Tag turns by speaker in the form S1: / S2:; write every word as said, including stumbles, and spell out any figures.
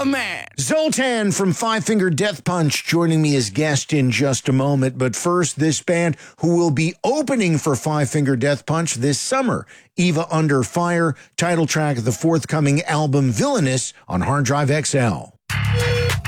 S1: the man.
S2: Zoltan from Five Finger Death Punch joining me as guest in just a moment. But first, this band who will be opening for Five Finger Death Punch this summer. Eva Under Fire, title track of the forthcoming album Villainous on Hard Drive X L.